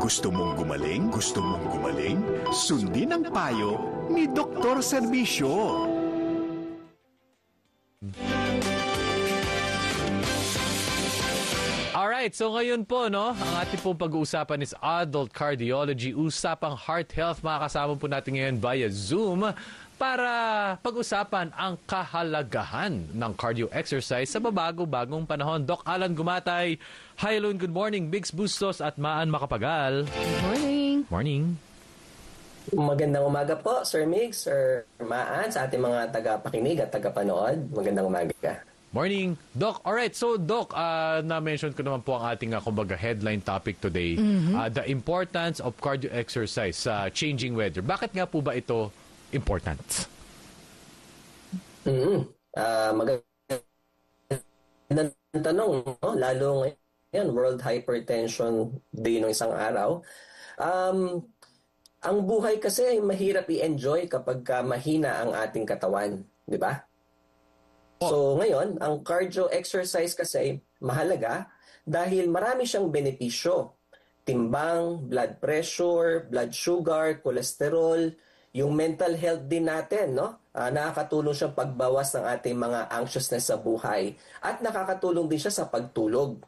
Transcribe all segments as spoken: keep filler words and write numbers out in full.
Gusto mong gumaling? Gusto mong gumaling? Sundin ang payo ni Doktor Serbisyo. Alright, so ngayon po, no, ang ating pong pag-uusapan is adult cardiology, usapang heart health. Makakasama po natin ngayon via Zoom para pag-usapan ang kahalagahan ng cardio exercise sa babago-bagong panahon. Doc Alan Gumatay, hi, hello, good morning. Bigs Bustos at Maan Makapagal. Good morning. Morning. Magandang umaga po, Sir Migs, Sir Maan, sa ating mga taga-pakinig at taga-panood. Magandang umaga. Morning, Doc. Alright, so Doc, uh, na-mention ko naman po ang ating uh, kumbaga headline topic today, mm-hmm. uh, the importance of cardio exercise sa uh, changing weather. Bakit nga po ba ito important? Mm-hmm. Uh, magandang tanong, no? Lalo ngayon, World Hypertension Day ng isang araw. Um, ang buhay kasi ay mahirap i-enjoy kapag uh, mahina ang ating katawan, di ba? So ngayon, ang cardio exercise kasi mahalaga dahil marami siyang benepisyo. Timbang, blood pressure, blood sugar, cholesterol, yung mental health din natin, no? Uh, nakakatulong siyang pagbawas ng ating mga anxiousness sa buhay at nakakatulong din siya sa pagtulog.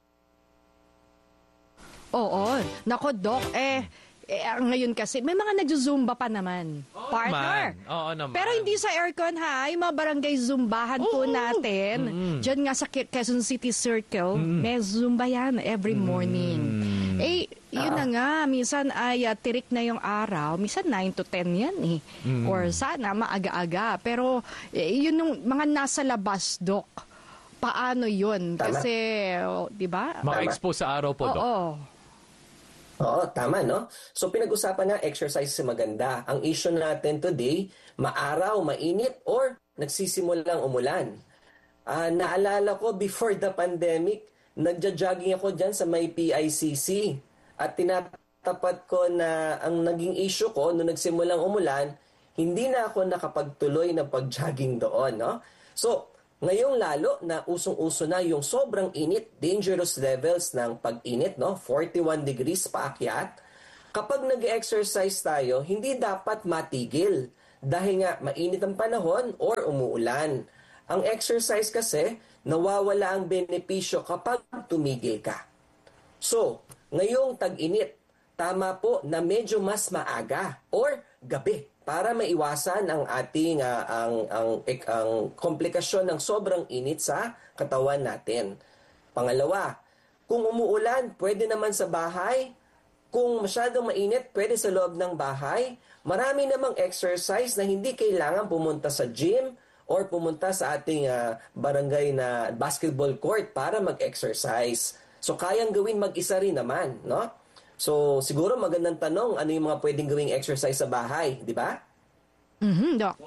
Oo. Nako, Doc, eh, eh ngayon kasi, may mga nagzo-zumba pa naman. Oo, partner. naman. Oo naman. Pero hindi sa aircon, ha? Yung mga barangay zumbahan Oo. po natin. Mm-hmm. Diyan nga sa Quezon City Circle, mm-hmm. may zumba yan every morning. Mm-hmm. Eh, yun ah. na nga. Minsan ay uh, tirik na yung araw. Minsan nine to ten yan eh. Mm-hmm. Or sana maaga-aga. Pero eh, yun yung mga nasa labas, Doc. Paano yun? Tama. Kasi, oh, di ba? Maka-expose sa araw po, Doc. Oo. Oo, tama, no? So, pinag-usapan nga, exercise is maganda. Ang issue natin today, maaraw, mainit, or nagsisimulang umulan. Uh, naalala ko, before the pandemic, nagja-jogging ako dyan sa may P I C C. At tinatapat ko na ang naging issue ko, nung nagsimulang umulan, hindi na ako nakapagtuloy na pag-jogging doon, no? So, ngayong lalo na usong-uso na yung sobrang init, dangerous levels ng pag-init, no? forty-one degrees paakyat. Kapag nag-exercise tayo, hindi dapat matigil dahil nga mainit ang panahon or umuulan. Ang exercise kasi, nawawala ang benepisyo kapag tumigil ka. So, ngayong tag-init, tama po na medyo mas maaga or gabi para maiwasan ang ating uh, ang ang ang komplikasyon ng sobrang init sa katawan natin. Pangalawa, kung umuulan, pwede naman sa bahay. Kung masyadong mainit, pwede sa loob ng bahay. Marami namang exercise na hindi kailangan pumunta sa gym or pumunta sa ating uh, barangay na basketball court para mag-exercise. So kayang gawin mag-isa rin naman, no? So, siguro magandang tanong, ano yung mga pwedeng gawing exercise sa bahay, di ba? Mm-hmm, Doc.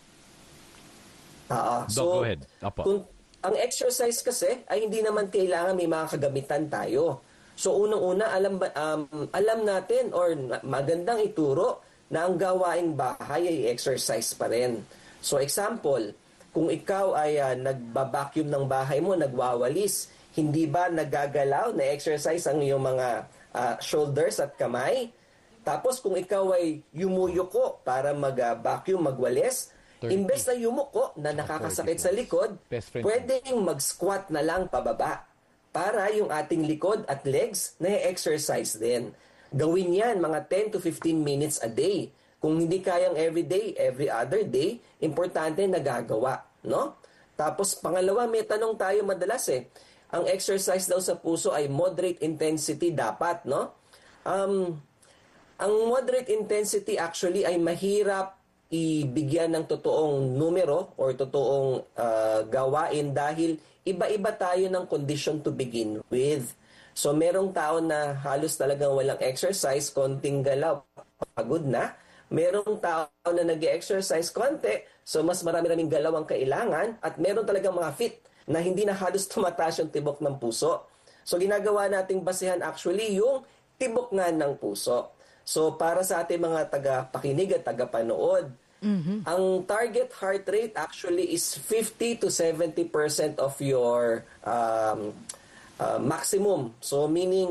Oo. Doc, So, go ahead. Apo. Kung, ang exercise kasi ay hindi naman kailangan may mga kagamitan tayo. So, unang-una, alam, ba, um, alam natin or magandang ituro na ang gawaing bahay ay exercise pa rin. So, example, kung ikaw ay uh, nagbabacuum ng bahay mo, nagwawalis, hindi ba nagagalaw na exercise ang iyong mga Uh, shoulders at kamay? Tapos kung ikaw ay yumuyuko para mag-vacuum, uh, magwalis, imbes na yumuko na nakakasakit sa likod, pwedeng mag-squat na lang pababa para yung ating likod at legs na exercise din. Gawin yan mga ten to fifteen minutes a day. Kung hindi kayang every day, every other day, importante nagagawa, no? Tapos pangalawa, may tanong tayo madalas eh. Ang exercise daw sa puso ay moderate intensity dapat, no? Um, ang moderate intensity actually ay mahirap ibigyan ng totoong numero or totoong uh, gawain dahil iba-iba tayo ng condition to begin with. So merong tao na halos talagang walang exercise, konting galaw, pagod na. Merong tao na nag-exercise konti, so mas marami-raming galaw ang kailangan, at meron talagang mga fit na hindi na halos tumataas yung tibok ng puso. So ginagawa nating basehan actually yung tibok nga ng puso. So para sa ating mga taga-pakinig at taga-panood, mm-hmm. ang target heart rate actually is fifty to seventy percent of your um, uh, maximum. So meaning,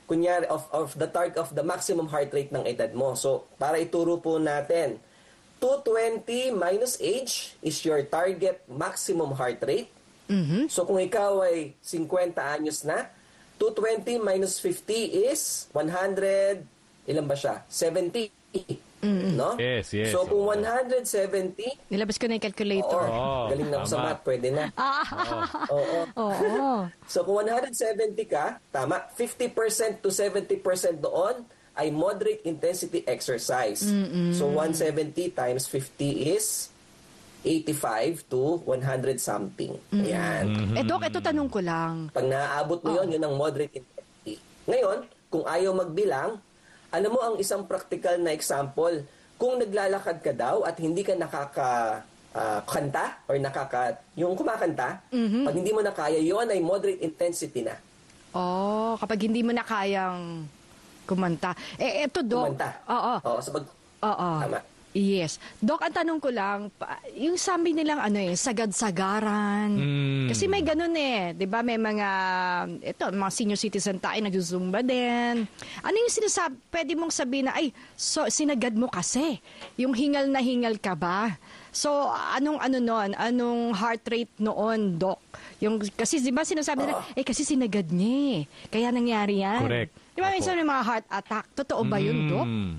kunyari, of, of the target of the maximum heart rate ng edad mo. So, para ituro po natin, two twenty minus age is your target maximum heart rate. Mhm. So, kung ikaw ay fifty anyos na, two twenty minus fifty is one hundred, ilan ba siya? seventy. No? Yes, yes. So, kung one hundred seventy, Nilabas ko na yung calculator. oo, Oh, galing na ako sa tama. math, pwede na. Ah, Oo. oo. So kung one hundred seventy ka, tama, fifty percent to seventy percent doon ay moderate intensity exercise. So one seventy times fifty is eighty-five to one hundred something. Ayan. Eh, Doc, ito tanong ko lang. Pag naaabot mo yun, yun ang moderate intensity. Ngayon, kung ayaw magbilang, alam mo ang isang practical na example, kung naglalakad ka daw at hindi ka nakaka ah, kanta or nakaka yung kumakanta, pag hindi mo na kaya, yun ay moderate intensity na. Oh, kapag hindi mo na kayang kumanta. Eh, ito, Doc. Kumanta. Oo. Oo, sa pag Oo. tama. Yes. Doc, ang tanong ko lang, pa- yung sabi nilang ano eh, sagad-sagaran. Mm. Kasi may ganun eh. Di ba may mga, ito, mga senior citizen tayo, nag-zumba din. Ano yung sinasabi, pwede mong sabihin na, ay, so, sinagad mo kasi. Yung hingal na hingal ka ba? So, anong ano noon? Anong heart rate noon, Doc? Yung, kasi di ba sinasabi nila, eh kasi sinagad niya eh. Kaya nangyari yan. Correct. Di ba Opo. minsan may mga heart attack? Totoo ba yun, Doc? Mm.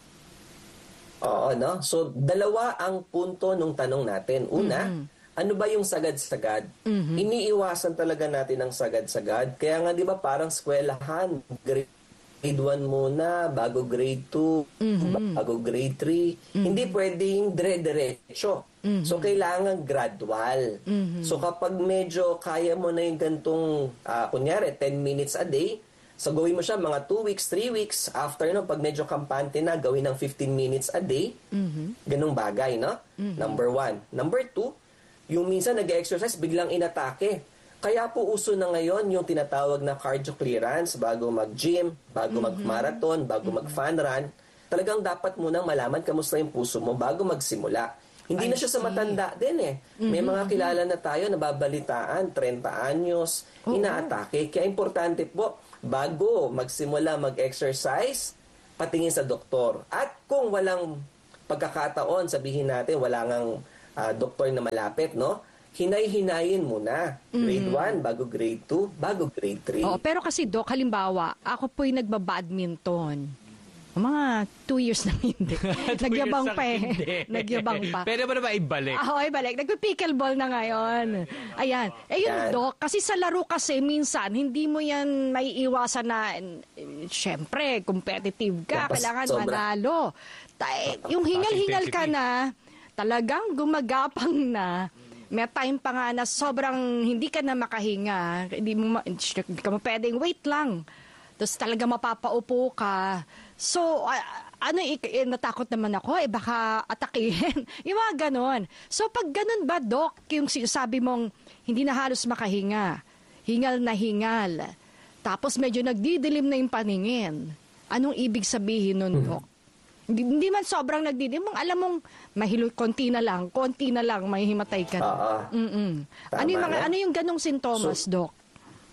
Oo, no? So, dalawa ang punto nung tanong natin. Una, ano ba yung sagad-sagad? Iniiwasan talaga natin ang sagad-sagad. Kaya nga, di ba, parang eskwelahan. Grade one muna, bago grade two, bago grade three. Hindi pwedeng dire-diretso. So, kailangan gradual. So, kapag medyo kaya mo na yung gantong, ah, kunyari, ten minutes a day, so, gawin mo siya mga two weeks, three weeks. After, no, pag medyo kampante na, gawin ng fifteen minutes a day. Ganong bagay, no? Number one. Number two, yung minsan nag-exercise, biglang inatake. Kaya po uso na ngayon yung tinatawag na cardio clearance bago mag-gym, bago mag-marathon, bago mag-fun run. Talagang dapat munang malaman kamusta yung puso mo bago magsimula. Hindi na siya sa matanda din eh. May mga kilala na tayo, nababalitaan, thirty anyos, inaatake. Kaya importante po, bago magsimula mag-exercise, patingin sa doktor. At kung walang pagkakataon, sabihin natin, wala ngang ah, doktor na malapit, no? Hinay-hinayin muna. Grade one, bago grade two, bago grade three. Oo, pero kasi Doc, halimbawa, ako po'y nagbabadminton. Mga two years na hindi. Nagyabang Two years pa ang eh. hindi. Nagyabang pa. Pwede ba naman ibalik? Ah, okay, balik. Nagpa-pickleball na ngayon. Ayan. Eh yun, Yan. Doc, kasi sa laro kasi minsan, hindi mo yan may iwasan na, eh, syempre, competitive ka. Dapat Kailangan sobra. manalo. Ta- eh, yung hingal-hingal ka intensity. na, talagang gumagapang na, may time pa nga na sobrang hindi ka na makahinga. Hindi mo, ma- hindi ka mo pwedeng wait lang. Tapos talaga mapapaupo ka. So, ah, ano, ik- eh, natakot naman ako, eh baka atakihin. Yung mga ganon. So, pag ganon ba, Doc, yung sabi mong hindi na halos makahinga, hingal na hingal, tapos medyo nagdidilim na yung paningin, anong ibig sabihin nun, Doc? Hindi, hindi man sobrang nagdidilim, mong alam mong mahilo, konti na lang, konti na lang, may himatay ka na. Oo. Mm-mm. Ano yung, Tama, mga, no? ano yung ganong sintomas, So- Doc?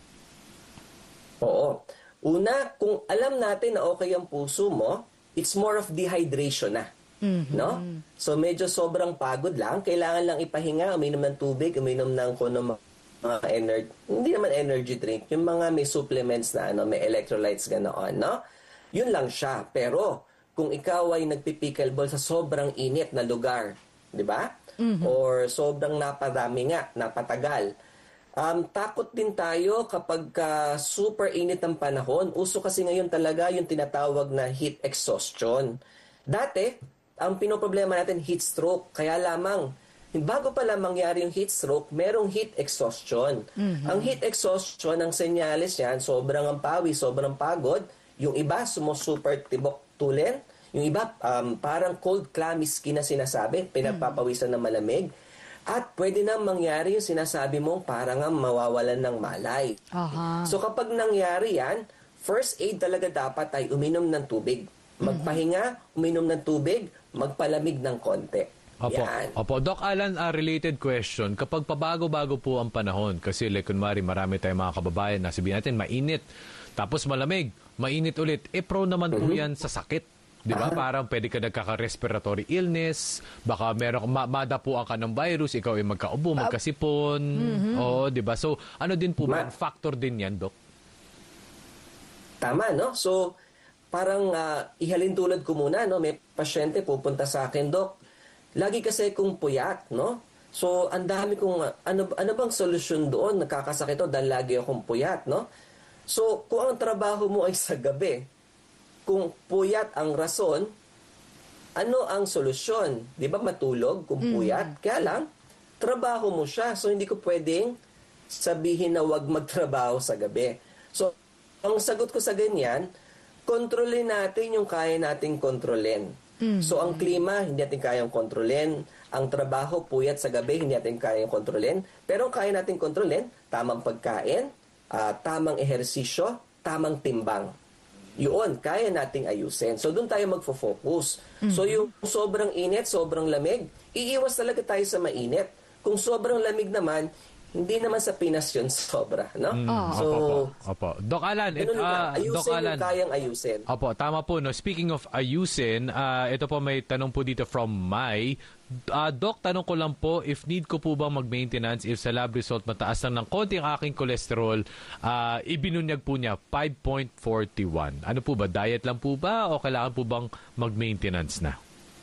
Oo. Una, kung alam natin na okay ang puso mo, it's more of dehydration na. No? So medyo sobrang pagod lang, kailangan lang ipahinga, uminom ng tubig, uminom ng kuno mga energy, hindi naman energy drink, yung mga may supplements na ano, may electrolytes ganoon, no? Yun lang siya. Pero kung ikaw ay nagpipickleball sa sobrang init na lugar, di ba? Or sobrang napadami nga, napatagal. Um, takot din tayo kapag ka super init ang panahon. Uso kasi ngayon talaga yung tinatawag na heat exhaustion. Dati, ang pinoproblema natin, heat stroke. Kaya lamang, bago pala mangyari yung heat stroke, merong heat exhaustion. Ang heat exhaustion, ang senyales yan, sobrang ang pawi, sobrang pagod. Yung iba, sumusuper tibok tulin. Yung iba, um, parang cold clammy skin na sinasabi, pinagpapawisan ng malamig. At pwede na mangyari yung sinasabi mong parang nga mawawalan ng malay. Aha. So kapag nangyari yan, first aid talaga dapat ay uminom ng tubig. Magpahinga, uminom ng tubig, magpalamig ng konti. Opo, Yan. opo. Doc Alan, a related question. Kapag pabago-bago po ang panahon, kasi like kunwari marami tayong mga kababayan na sabihin natin mainit, Tapos malamig, mainit ulit. Eh, prone naman po yan sa sakit. Di ba? Parang pwede ka nagkaka-respiratory illness, baka meron, ma madapuan ka ng virus, ikaw ay magkaubo, magkasipon. Oo, di ba? So, ano din po ba? Factor din yan, Doc? Tama, no? So, parang uh, ihalin tulad ko muna, no? May pasyente pupunta sa akin, Dok. Lagi kasi kung puyat, no? So, ang dami kong, uh, ano, ano bang solusyon doon? Nakakasakit to dahil lagi akong puyat, no? So, kung ang trabaho mo ay sa gabi, kung puyat ang rason, ano ang solusyon? Di ba matulog kung puyat? Mm. Kaya lang, trabaho mo siya. So, hindi ko pwedeng sabihin na wag magtrabaho sa gabi. So, ang sagot ko sa ganyan, kontrolin natin yung kaya nating kontrolin. Mm. So, ang klima, hindi natin kayang kontrolin. Ang trabaho, puyat sa gabi, hindi natin kayang kontrolin. Pero ang kaya nating kontrolin, tamang pagkain, uh, tamang ehersisyo, tamang timbang. Yun, kaya nating ayusin. So, doon tayo magfo-focus. Mm-hmm. So, yung sobrang init, sobrang lamig, iiwas talaga tayo sa mainit. Kung sobrang lamig naman, hindi naman sa Pinas yun sobra, no? Mm, so, opo, opo, opo. Doc Alan, it, uh, ayusin Doc Alan, yung kayang ayusin. Opo, tama po. No? Speaking of ayusin, uh, ito po may tanong po dito from Mai. Uh, Doc, tanong ko lang po, if need ko po bang mag-maintenance if sa lab result mataas lang ng konti ang aking cholesterol, uh, ibinunyag po niya five point four one. Ano po ba? Diet lang po ba o kailangan po bang mag-maintenance na?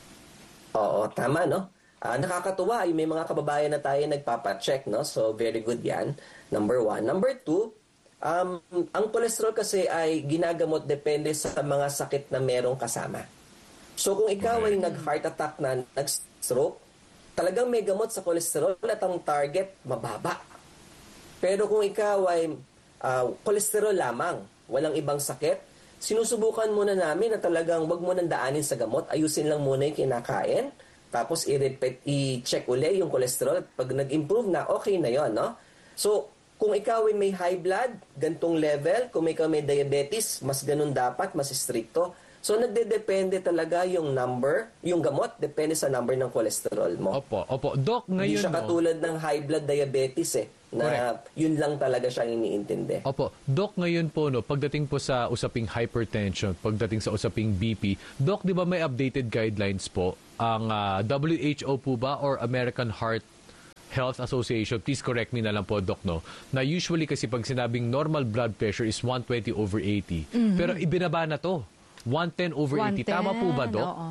Oo, tama, no? Uh, nakakatuwa, may mga kababayan na tayo nagpapacheck, no? So, very good yan. Number one. Number two, um, ang cholesterol kasi ay ginagamot depende sa mga sakit na merong kasama. So, kung ikaw ay nag-heart attack na nag-stroke, talagang may gamot sa cholesterol at ang target, mababa. Pero kung ikaw ay uh, cholesterol lamang, walang ibang sakit, sinusubukan muna namin na talagang wag mo nang daanin sa gamot, ayusin lang muna yung kinakain, tapos i-repeat, i-check uli yung cholesterol. Pag nag-improve na, okay na yon, no? So, kung ikaw ay may high blood, gantong level. Kung ikaw may diabetes, mas ganun dapat, mas stricto. So, nagde-depende talaga yung number, yung gamot, depende sa number ng cholesterol mo. Opo, opo. Doc, ngayon, hindi siya katulad ng high blood diabetes eh, na correct, yun lang talaga siya iniintindi. Opo. Doc, ngayon po, no, pagdating po sa usaping hypertension, pagdating sa usaping B P, Doc, di ba may updated guidelines po ang uh, W H O po ba or American Heart Health Association, please correct me na lang po, Doc, no, na usually kasi pag sinabing normal blood pressure is one twenty over eighty, mm-hmm, pero ibinaba na to, one ten over eighty. Tama po ba, Doc? Oo,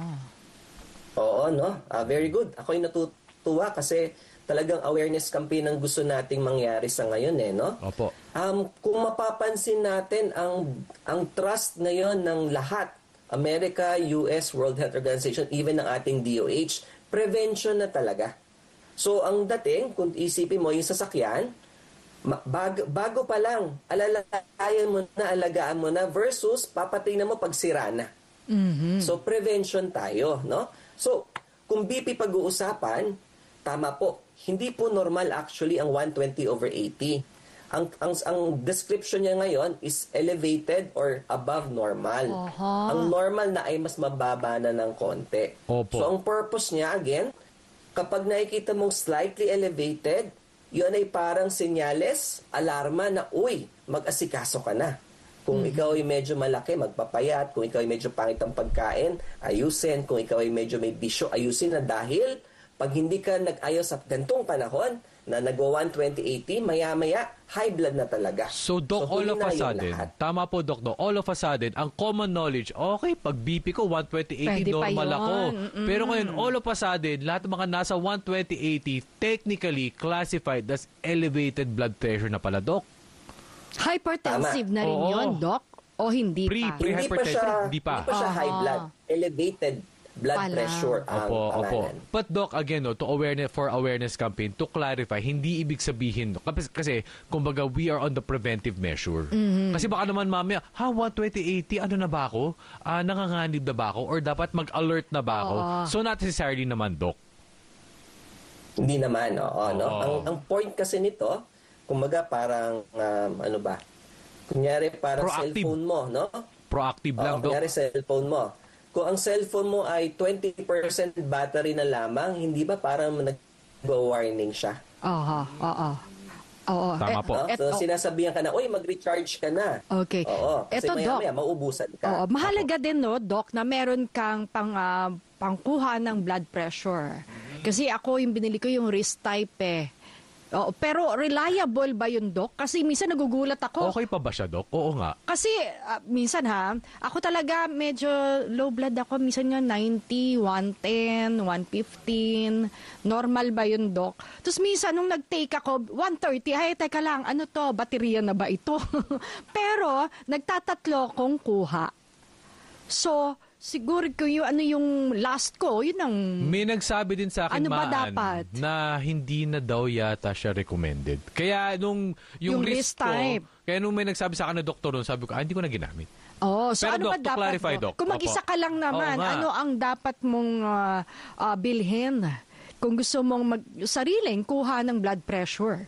Oo no? Uh, very good. Ako'y natutuwa kasi talagang awareness campaign ang gusto nating mangyari sa ngayon eh, no? Opo. Um, kung mapapansin natin ang ang trust ngayon ng lahat, America, U S, World Health Organization, even ng ating D O H, prevention na talaga. So, ang dating, kung isipin mo yung sasakyan, bago, bago pa lang, alalayan mo na, alagaan mo na, versus papatay na mo pag sira na. Mm-hmm. So, prevention tayo, no? So, kung B P pag-uusapan, tama po, hindi po normal actually ang one twenty over eighty. Ang, ang, ang description niya ngayon is elevated or above normal. Uh-huh. Ang normal na ay mas mababa na ng konti. Opo. So, ang purpose niya, again, kapag nakikita mong slightly elevated, yun ay parang senyales, alarma na, uy, mag-asikaso ka na. Kung mm-hmm, ikaw ay medyo malaki, magpapayat. Kung ikaw ay medyo pangit ang pagkain, ayusin. Kung ikaw ay medyo may bisyo, ayusin na, dahil pag hindi ka nag-ayos sa gantong panahon, na nag-one twenty eighty, maya-maya, high blood na talaga. So, Doc, so, all of a sudden, tama po, Doc, no, all of a sudden, ang common knowledge, okay, pag B P ko, one twenty eighty, normal ako. Mm-mm. Pero ngayon, all of a sudden, lahat ng mga nasa one twenty eighty, technically classified as elevated blood pressure na pala, Doc. Hypertensive tama na rin Oo, yun, Doc? O hindi pre, pa? Pre, hindi pa siya, hindi pa. Hindi pa siya high blood. Elevated blood Pala. pressure ang opo, opo. pangalan. But Doc, again, no, to awareness, for awareness campaign, to clarify, hindi ibig sabihin, kasi, kasi kumbaga, we are on the preventive measure. Mm-hmm. Kasi baka naman mamaya, ha, one twenty eighty, ano na ba ako? Ah, nanganganib na ba ako? Or dapat mag-alert na ba ako? Oo. So, not necessarily naman, Doc. Hindi naman, oo, no? Oo. Ang, ang point kasi nito, kumbaga parang, um, ano ba, kunyari parang Proactive. cellphone mo, no? Proactive lang, Oo, Doc. kunyari cellphone mo. Kung ang cellphone mo ay twenty percent battery na lamang, hindi ba parang nag-warning siya? Oo, oo. Oo. Tama Eh, po. No? et- So oh, sinasabihan ka na, uy, mag-recharge ka na. Okay. Oo, kasi Eto, Doc. maya-maya mauubusan ka. Oo, mahalaga din, no, Doc, na meron kang pang, ah, pangkuha ng blood pressure. Kasi ako, yung binili ko yung wrist type eh. Oo, pero reliable ba yun, Doc? Kasi minsan nagugulat ako. Okay pa ba siya, Doc? Oo nga. Kasi ah, minsan ha, ako talaga medyo low blood ako. Minsan nga ninety, one ten, one fifteen. Normal ba yun, Doc? Tapos minsan nung nag-take ako, one thirty, ay teka lang, ano to, baterya na ba ito? Pero nagtatatlo kong kuha. So, siguro ko yung ano yung last ko, yun ang... May nagsabi din sa akin, Ano ba Maan, dapat? na hindi na daw yata siya recommended. Kaya nung yung, Yung wrist wrist ko, type. kaya nung may nagsabi sa akin na doktor doon, sabi ko, ah, hindi ko na ginamit. Oh, so Pero, ano Doc, ba to dapat clarify, mo? Doc. Kung mag-isa Opo. ka lang naman, Oo nga. ano ang dapat mong ah, ah, bilhin? Kung gusto mong mag sariling kuha ng blood pressure.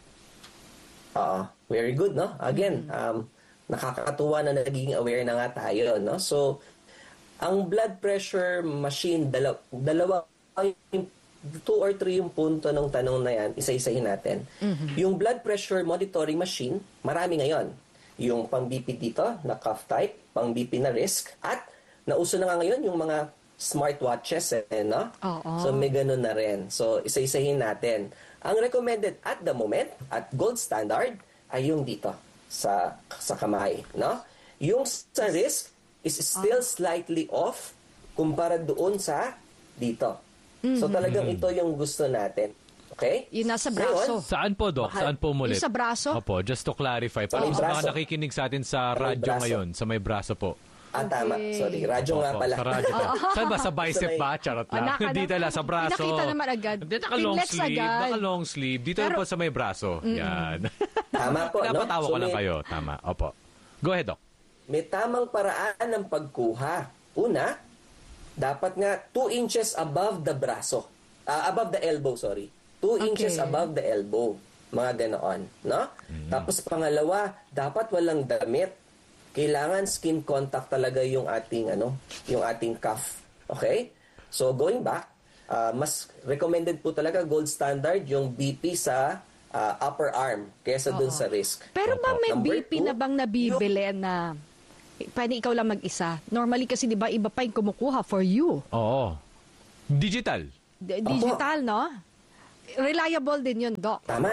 Oo, very good, no? Again, Mm. um, nakakatuwa na naging aware na nga tayo, no? So, ang blood pressure machine, dalawa, dalawa yung two or three yung punto ng tanong na yan, isa-isahin natin. Mm-hmm. Yung blood pressure monitoring machine, marami ngayon. Yung pang B P dito, na cuff type, pang B P na risk, at nauso na nga ngayon yung mga smartwatches, eh, no? Oo. So, may ganun na rin. So, isa-isahin natin. Ang recommended at the moment, at gold standard, ay yung dito, sa sa kamay, no? Yung sa risk, is still slightly off kumpara doon sa dito. So talagang ito yung gusto natin. Okay? Yung nasa braso. Saan po, Doc? Mahal- Saan po mulit? Yung sa braso? Opo, just to clarify. Sa Para may sa mga braso. nakikinig sa atin sa Sa may radyo braso. ngayon, sa may braso po. Ah, tama. Okay. Sorry. Radyo nga Opo, pala. Sa radyo po. Saan ba? Sa bicep Sa may- ba? Charot Ah, lang. naka- Dito lang, sa braso. Pinakita naman agad. Hindi, naka long Pinlex sleeve. agad. Naka long sleeve. Dito Pero- lang po sa may braso. Yan. Tama po, no? Napatawa So, ko lang may- kayo. Tama. Opo. Go ahead, Doc. May tamang paraan ng pagkuha. Una, dapat nga two inches above the braso. Ah, above the elbow, sorry. two Okay. inches above the elbow. Mga ganoon, no? Tapos pangalawa, dapat walang damit. Kailangan skin contact talaga yung ating ano, yung ating cuff. Okay? So going back, ah, mas recommended po talaga gold standard yung B P sa ah, upper arm kaysa dun sa wrist. Pero ba may Number B P two, na bang nabibili na pwede ikaw lang mag-isa? Normally kasi di ba iba pa yung kumukuha for you. Oo. Digital. D- digital, no? Reliable din yun, Doc. Tama.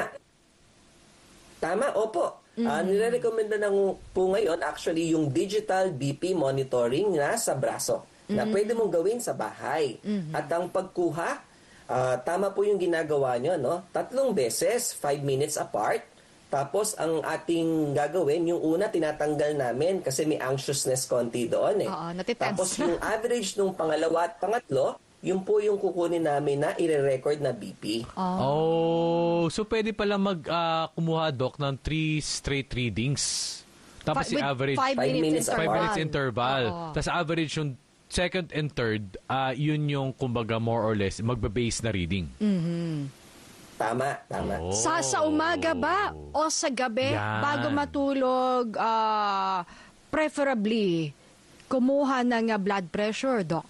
Tama, opo. Ah, nire-recommend na ng po ngayon actually yung digital B P monitoring na sa braso na pwede mong gawin sa bahay. At ang pagkuha, ah, tama po yung ginagawa nyo, no? Tatlong beses, five minutes apart. Tapos ang ating gagawin, yung una tinatanggal namin kasi may anxiousness konti doon eh. Oo, natitense. Tapos yung average nung pangalawa at pangatlo, yun po yung kukunin namin na i-record na B P. Oh, so pwede pala mag ah, kumuha, Doc, ng three straight readings. Tapos si With average five Five minutes, minutes interval. five minutes interval. Oo. Tapos average yung second and third, ah, yun yung kumbaga more or less magbe-base na reading. Tama, tama. Oh. Sa sa umaga ba o sa gabi Yan. bago matulog, ah, preferably kumuha ng ah, blood pressure, Doc?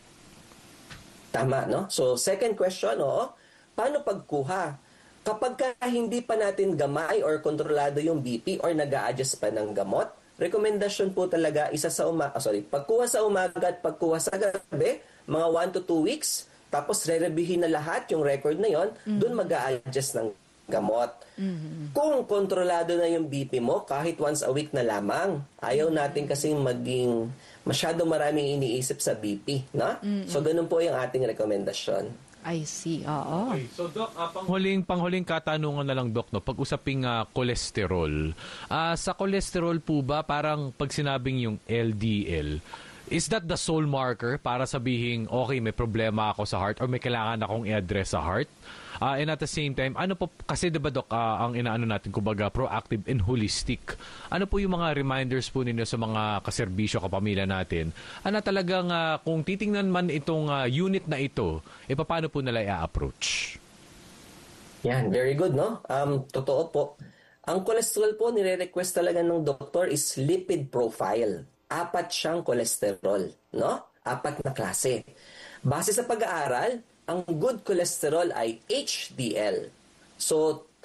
Tama, no? So, second question, oo. Paano pagkuha? Kapag ka hindi pa natin gamay or kontrolado yung B P or nag adjust pa ng gamot, rekomendasyon po talaga isa sa umaga, sorry, pagkuha sa umaga at pagkuha sa gabi, mga one to two weeks, tapos re-reviewin na lahat yung record na yon, doon mag adjust ng gamot. Kung kontrolado na yung B P mo, kahit once a week na lamang, ayaw natin kasing maging masyado maraming iniisip sa B P, no? So, ganun po yung ating rekomendasyon. I see, oo. Okay, so Doc, uh, panghuling, panghuling katanungan na lang, Doc, no? Pag-usaping uh, cholesterol. Uh, sa cholesterol po ba, parang pag sinabing yung L D L, is that the sole marker para sabihin, okay, may problema ako sa heart or may kailangan akong i-address sa heart? Uh, and at the same time, ano po, kasi diba, Doc, uh, ang inaano natin, kumbaga, proactive and holistic. Ano po yung mga reminders po ninyo sa mga kaserbisyo, kapamilya natin? Ano talagang, uh, kung titingnan man itong uh, unit na ito, e paano po nila i-approach? Yan, very good, no? Um, totoo po. Ang cholesterol po, nire-request talaga ng doktor is lipid profile. Apat siyang cholesterol, no? Apat na klase. Base sa pag-aaral, ang good cholesterol ay H D L. So,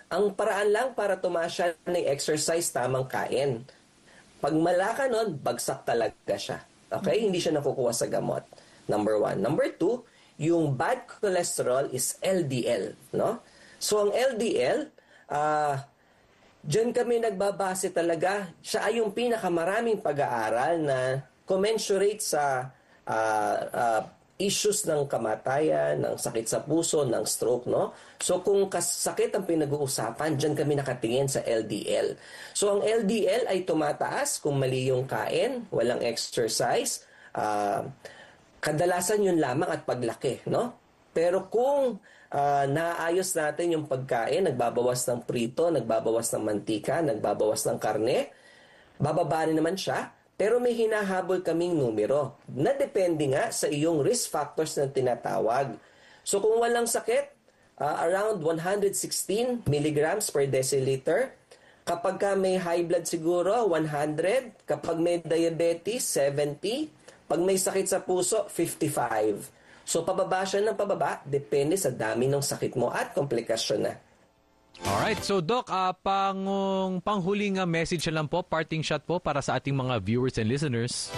Ang paraan lang para tumaas siya ng exercise, tamang kain. Pag malaka nun, bagsak talaga siya. Okay? Hindi siya nakukuha sa gamot. Number one. Number two, yung bad cholesterol is L D L. No? So, ang L D L, ah, uh, diyan kami nagbabase talaga. Siya ay yung pinakamaraming pag-aaral na commensurate sa uh, uh, issues ng kamatayan, ng sakit sa puso, ng stroke, no? So kung sakit ang pinag-uusapan, diyan kami nakatingin sa L D L. So ang L D L ay tumataas kung mali yung kain, walang exercise, uh, kadalasan yun lamang at paglaki, no? Pero kung uh, naayos natin yung pagkain, nagbabawas ng prito, nagbabawas ng mantika, nagbabawas ng karne, bababa rin naman siya. Pero may hinahabol kaming numero na depende nga sa iyong risk factors na tinatawag. So kung walang sakit, uh, around one hundred sixteen milligrams per deciliter. Kapag ka may high blood siguro, one hundred. Kapag may diabetes, seventy. Pag may sakit sa puso, fifty-five. So pababa siya ng pababa, depende sa dami ng sakit mo at komplikasyon na. Alright, so Doc, uh, pang, panghuling uh, message lang po, parting shot po para sa ating mga viewers and listeners.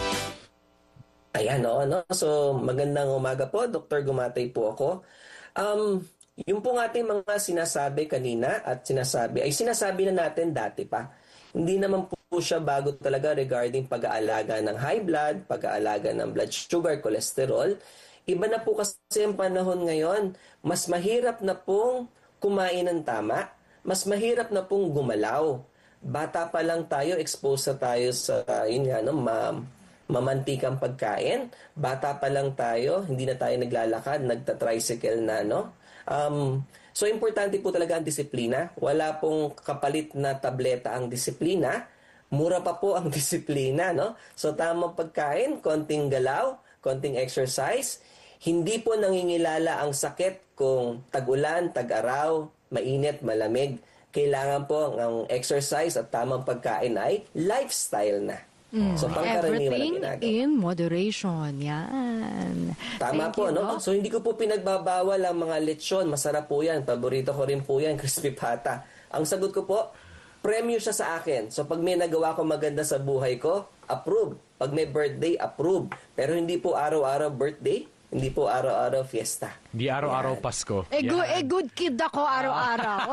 Ayan, no, no? So magandang umaga po, Doctor Gumatay po ako. Um, yung pong ating mga sinasabi kanina at sinasabi, ay sinasabi na natin dati pa. Hindi naman po siya bago talaga regarding pag-aalaga ng high blood, pag-aalaga ng blood sugar, cholesterol. Iba na po kasi ang panahon ngayon, mas mahirap na pong kumain ng tama, mas mahirap na pong gumalaw. Bata pa lang tayo, exposed na tayo sa, uh, yun nga, no, ma mamantikang pagkain. Bata pa lang tayo, hindi na tayo naglalakad, nagta-tricycle na, no? Um, so, importante po talaga ang disiplina. Wala pong kapalit na tableta ang disiplina. Mura pa po ang disiplina, no? So, tamang pagkain, konting galaw, konting exercise. Hindi po nangingilala ang sakit kung tag-ulan, tag-araw, mainit, malamig. Kailangan po ng exercise at tamang pagkain ay lifestyle na. Mm. So, pangkaraniwan ang ginagawa. In moderation. Yan. Tama Thank po, you, no? Doc. So, hindi ko po pinagbabawal ang mga lechon. Masarap po yan. Paborito ko rin po yan, crispy pata. Ang sagot ko po, premyo siya sa akin. So, pag may nagawa ko maganda sa buhay ko, approve. Pag may birthday, approve. Pero hindi po araw-araw birthday, hindi po araw-araw fiesta. Hindi araw-araw Pasko. Eh, good, eh, good kid ako araw-araw.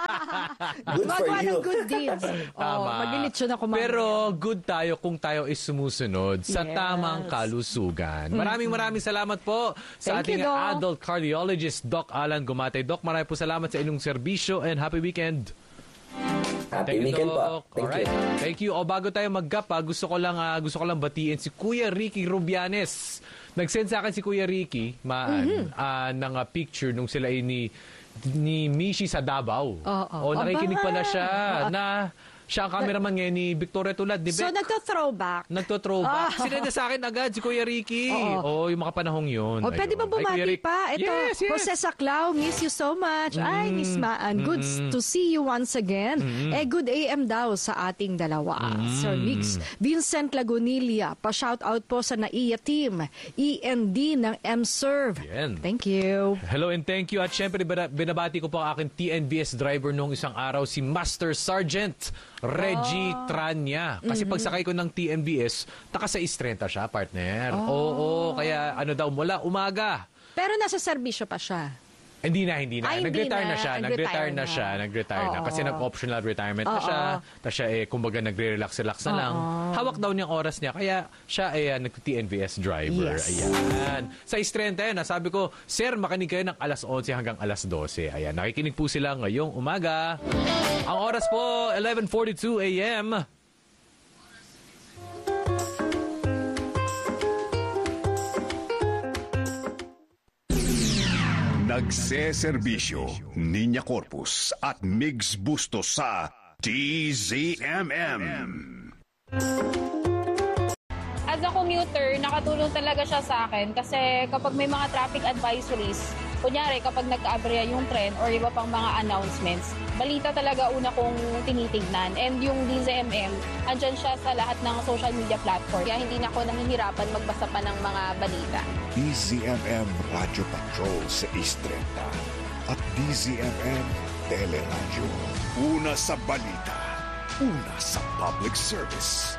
Good for Magawa you. ng good deeds. Oh, maglilitsyon ako mamaya. Pero good tayo kung tayo is sumusunod sa Yes. tamang kalusugan. Maraming maraming salamat po sa Thank ating you, Doc. adult cardiologist, Doc Alan Gumatay. Doc, maraming po salamat sa inyong serbisyo and happy weekend. Happy weekend po. Thank Alright. you. Thank you. O bago tayo mag-gap, ah, gusto ko lang ah, gusto ko lang batiin si Kuya Ricky Rubianes. Nag-send sa akin si Kuya Ricky maan Mm-hmm. ah, ng ah, picture nung sila ay ni ni Mishi sa Davao. Oo. O nakikinig Aba. pala siya na siya ang cameraman ngayon ni Victoria Tulad, di So, ba? nagto-throwback. Nagto-throwback. Ah. Sinenda sa akin agad si Kuya Ricky. Oo. Oo, yung mga panahong yun. O, pwede Ayun. ba Ay, Kuya bumati Rick. pa? Ito, Yes, yes. Jose Saclao, miss you so much. Ay, Miss Maan, good to see you once again. Eh, good A M daw sa ating dalawa. Sir Mix. Vincent Lagunilia, pa-shoutout po sa Naiya team. E N D ng M-Serve. Yan. Thank you. Hello and thank you. At syempre, bina- binabati ko po ang aking T N B S driver noong isang araw, si Master Sergeant Reggie Ah. Tranya. Kasi Mm-hmm. pagsakay ko ng T N B S, taka sa Istrenta siya, partner. Oo, kaya ano daw, mula umaga. Pero nasa serbisyo pa siya. Hindi na, hindi na. Ay, hindi nag-retire na, na. siya. Nag-retire Nag-retire na na. siya. Nag-retire na. Oo. Kasi nag-optional retirement na Oo. siya. Tapos siya, eh, kumbaga, nagre-relax-relax na lang. Hawak daw niyang oras niya. Kaya siya, eh, nag-T N B S driver. Yes. Ayan. Sa Istrenta yan, sabi ko, Sir, makinig kayo ng alas onse hanggang alas dose. Ayan. Nakikinig po sila ngayong umaga. Ang oras po, eleven forty-two a m Nagseserbisyo, Niña Corpus at Migs Bustos sa T Z M M. As a commuter, nakatulong talaga siya sa akin kasi kapag may mga traffic advisories, kunyari kapag nagka-aberya yung tren or iba pang mga announcements, balita talaga una kong tinitignan. And yung D Z M M, andyan siya sa lahat ng social media platform. Kaya hindi na ako nahihirapan magbasa pa ng mga balita. D Z M M Radio Patrol sa Istrenta at D Z M M Teleradyo. Una sa balita. Una sa public service.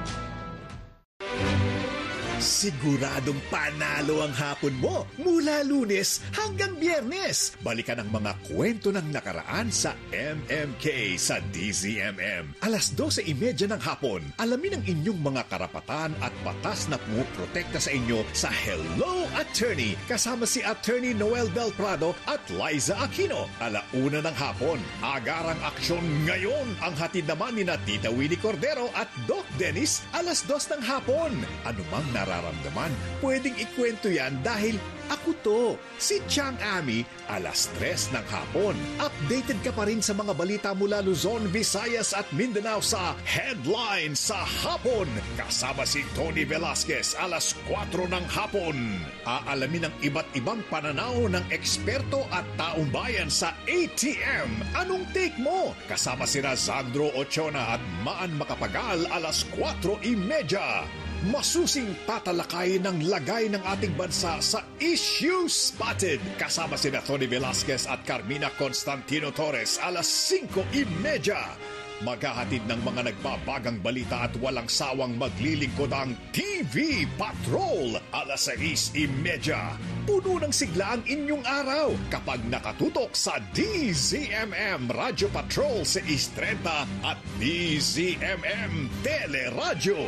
Siguradong panalo ang hapon mo mula Lunes hanggang Biyernes. Balikan ang mga kwento ng nakaraan sa M M K sa D Z M M. Alas dose trenta ng hapon, alamin ang inyong mga karapatan at batas na pumuprotekta sa inyo sa Hello Attorney kasama si Attorney Noel Belprado at Liza Aquino. Alauna ng hapon, agarang aksyon ngayon ang hatid naman ni na Tita Winnie Cordero at Doc Dennis alas dos ng hapon. Anumang nararamdaman, pwedeng ikwento yan dahil ako to, si Chang Ami, alas tres ng hapon. Updated ka pa rin sa mga balita mula Luzon, Visayas at Mindanao sa Headline sa Hapon. Kasama si Tony Velasquez, alas kwatro ng hapon. Aalamin ang iba't ibang pananaw ng eksperto at taong bayan sa A T M. Anong take mo? Kasama si Sandro Ochona at Maan Makapagal, alas kwatro trenta. Masusing tatalakay ng lagay ng ating bansa sa Issue Spotted. Kasama sina Tony Velasquez at Carmina Constantino Torres alas singko trenta. Maghahatid ng mga nagbabagang balita at walang sawang maglilingkod ang T V Patrol alas sais trenta. Puno ng sigla ang inyong araw kapag nakatutok sa D Z M M Radio Patrol sais trenta at D Z M M Teleradyo.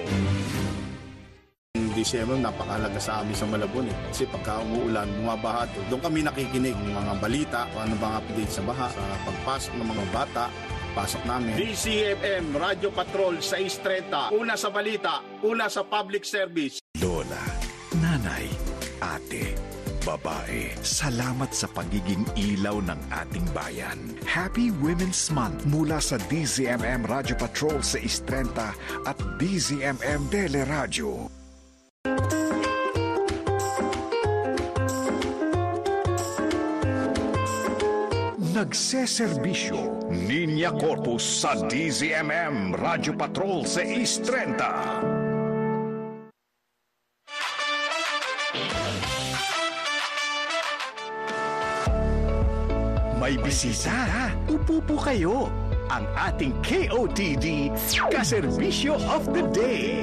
D C M M napakahalaga sa amin sa Malabon eh. Kasi pagka umuulan, bumabaha to. Doon kami nakikinig ng mga balita, kung ano bang update sa baha, sa pagpasok ng mga bata, pasok namin. D C M M Radio Patrol sais trenta. Una sa balita, una sa public service. Lola, nanay, ate, babae, salamat sa pagiging ilaw ng ating bayan. Happy Women's Month mula sa D Z M M Radio Patrol sais trenta at D Z M M Teleradyo. Nagseserbisyo, Niña Corpus sa D Z M M Radio Patrol sais trenta. May bisita, upo po kayo. Ang ating K O T D Kaserbisyo of the Day.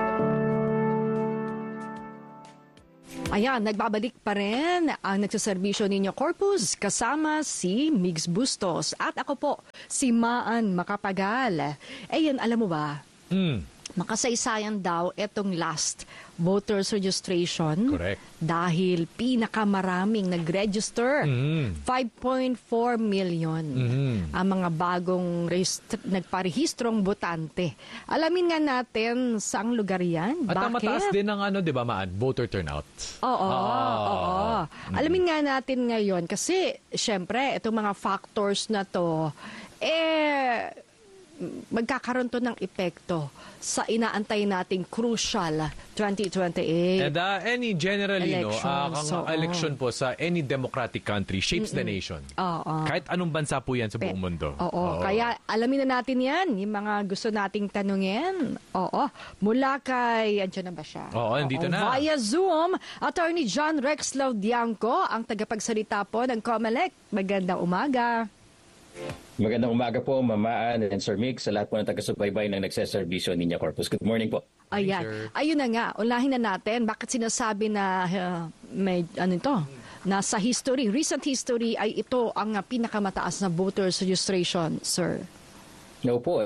Ayan, nagbabalik pa rin ang nagsaserbisyo ninyo Corpus kasama si Migs Bustos. At ako po, si Maan Makapagal. Eh yan, alam mo ba? Hmm. Makasaysayan daw itong last voters registration. Correct. Dahil pinakamaraming nag-register. Mm. five point four million Mm. ang mga bagong regist- nagparehistrong botante. Alamin nga natin saang lugar yan. At ang Bakit? mataas din ang ano, di ba, Maan? Voter turnout. Oo, Ah. oo. Alamin nga natin ngayon kasi syempre itong mga factors na to eh magkakaroon to ng epekto sa inaantay nating crucial twenty twenty-eight. And uh, any generally, no, uh, Elections, ang oo. election po sa any democratic country shapes the nation. Oo. Kahit anong bansa po yan sa buong Pe- mundo. Oo. Kaya alamin na natin yan, yung mga gusto nating tanungin. Oo. Mula kay, andyan na ba siya? Oo, nandito na. Via Zoom, Attorney John Rex Laudianco, ang tagapagsalita po ng COMELEC. Magandang umaga. Magandang umaga po, Mamaan and Sir Mig, sa lahat po ng taga-subaybay ng nagseservisyo Niña Corpus. Good morning po. Ayan. sir. Ayun na nga, ulahin na natin. Bakit sinasabi na uh, may, ano ito, na sa history, recent history ay ito ang uh, pinakamataas na voters registration, sir? No po.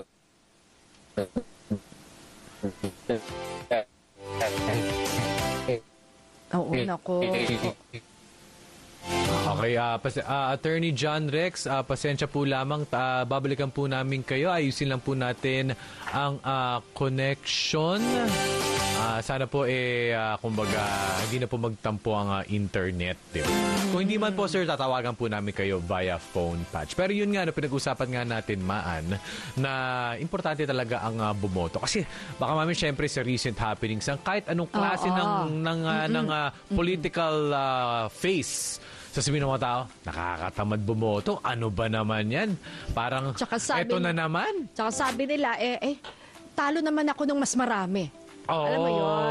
Oo, nako. Okay, uh, pas- uh, Attorney John Rex, uh, pasensya po lamang. Uh, babalikan po namin kayo. Ayusin lang po natin ang uh, connection. Uh, sana po, eh, uh, kumbaga, hindi na po magtampo ang uh, internet. Diba? Kung hindi man po, sir, tatawagan po namin kayo via phone patch. Pero yun nga, no, pinag-usapan nga natin, Maan, na importante talaga ang uh, bumoto. Kasi baka mami, syempre, sa recent happenings, ang kahit anong klase Oo. ng, ng, uh, ng uh, political uh, face, sasabihin ng mga tao, nakakatamad bumoto. Ano ba naman yan? Parang, Tsaka sabi eto na na- naman. Tsaka sabi nila, eh, eh, talo naman ako ng mas marami. Oo. Alam mo yun, eh,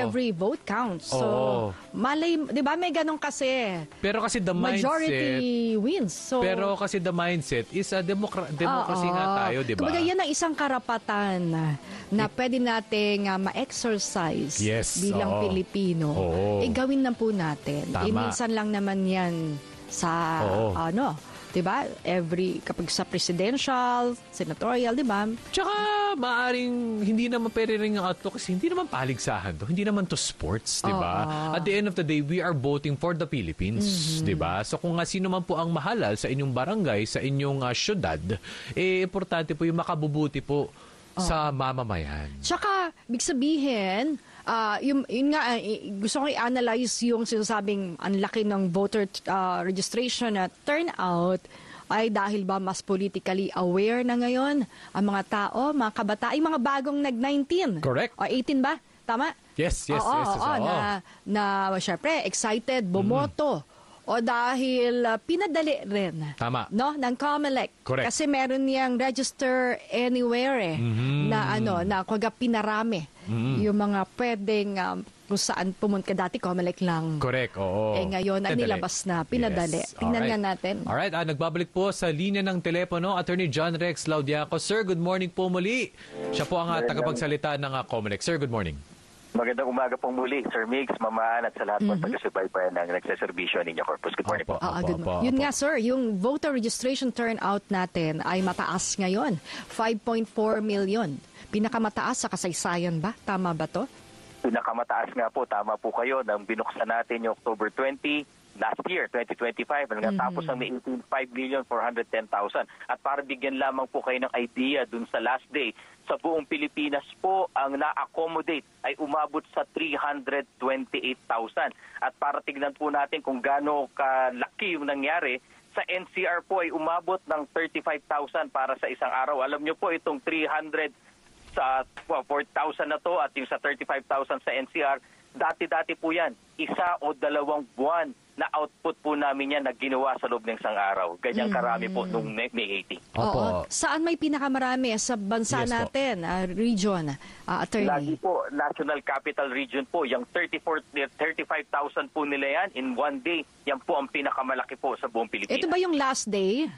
every vote counts. So, Oo. malay, di ba may ganun kasi. Pero kasi the mindset... Majority wins. So, Pero kasi the mindset is a democra- democracy Oo. nga tayo, di ba? Kumbaga yan ang isang karapatan na pwede nating uh, ma-exercise Yes, bilang oo. Pilipino. Oo. Eh, gawin na po natin. Tama. Eh, minsan lang naman yan sa, Oo. ano, di ba? Every, kapag sa presidential, senatorial, di ba? Tsaka maaring hindi naman pwede rin ang outlook kasi hindi naman paligsahan to. Hindi naman to sports, di ba? Oo. At the end of the day, we are voting for the Philippines, Mm-hmm. di ba? So kung nga sino man po ang mahalal sa inyong barangay, sa inyong uh, syudad, eh importante po yung makabubuti po sa mamamayan. Tsaka, big sabihin, ah, yung, yun nga, eh, gusto kong i-analyze yung sinasabing ang laki ng voter ah, registration at turnout ay dahil ba mas politically aware na ngayon ang mga tao, mga kabataan, yung mga bagong nag nineteen. Correct. O eighteen ba? Tama? Yes, yes, oo, yes, yes, oo, oo. na, na syempre, excited, bumoto. O dahil ah, pinadali rin. Tama. No, ng COMELEC. Correct. Kasi meron niyang register anywhere eh, Mhm. na ano, na kuwaga pinarami. Yung mga pwedeng um, kung saan pumunta dati, COMELEC lang. Correct, oo. Eh ngayon, ang Pinadali. nilabas na, pinadali. Yes. Tingnan Alright. nga natin. Alright, ah, nagbabalik po sa linya ng telepono, Attorney John Rex Laudiaco. Sir, good morning po muli. Siya po ang uh, tagapagsalita ng uh, COMELEC. Sir, good morning. Magandang umaga pong muli, Sir Mix, Mamaan at sa lahat po Mhm. taga-subaybayan ng nagsaserbisyo ninyo, Corpus. Good morning po. Opo. Ah, ah, good Opo, morning. Yun opo. nga sir, yung voter registration turnout natin ay mataas ngayon. five point four million. Pinakamataas sa kasaysayan ba? Tama ba to? Pinakamataas nga po, tama po kayo, nang binuksan natin yung October twentieth, last year, twenty twenty-five, hanggang tapos ng May eighteenth, five million four hundred ten thousand. At para bigyan lamang po kayo ng idea dun sa last day, sa buong Pilipinas po, ang na-accommodate ay umabot sa three hundred twenty-eight thousand. At para tignan po natin kung gaano kalaki yung nangyari, sa N C R po ay umabot ng thirty-five thousand para sa isang araw. Alam nyo po, itong three hundred sa well, four thousand na to at yung sa thirty-five thousand sa N C R, dati-dati po yan, isa o dalawang buwan na output po namin yan na ginawa sa loob ng isang araw. Ganyang karami po nung May eighteenth. Oo. Saan may pinakamarami sa bansa Yes po. natin, ah, region, ah, attorney? Lagi po, National Capital Region po, yung thirty-four, thirty-five thousand po nila yan in one day, yan po ang pinakamalaki po sa buong Pilipinas. Ito ba yung last day?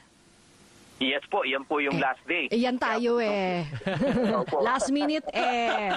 Yes po, yan po yung last day. Eh, yan tayo eh. Opo. Last minute eh.